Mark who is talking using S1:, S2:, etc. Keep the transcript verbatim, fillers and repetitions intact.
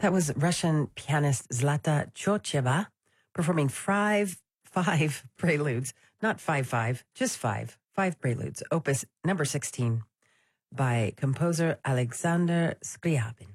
S1: That was Russian pianist Zlata Chocheva performing five, five preludes, not five, five, just five, five preludes, opus number sixteen by composer Alexander Scriabin.